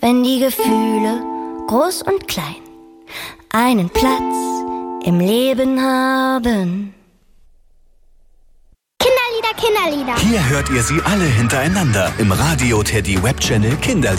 wenn die Gefühle, groß und klein, einen Platz im Leben haben. Kinderlieder, Kinderlieder. Hier hört ihr sie alle hintereinander im Radio Teddy Web Channel Kinderlieder.